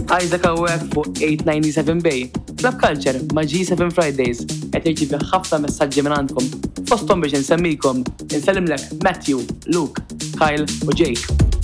Isaac Awek fuq 897 Bay. Club Culture ma' G7 Fridays qed jirċievi ħafna messaġġi minn għandkom. Fosthom biex insemmikom, insellimlek Matthew, Luke, Kyle u Jake.